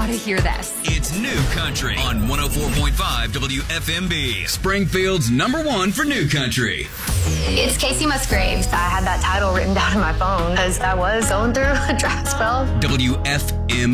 gotta hear this. It's New Country on 104.5 WFMB. Springfield's #1 for New Country. It's Casey Musgraves. I had that title written down on my phone because I was going through a dry spell. WFMB.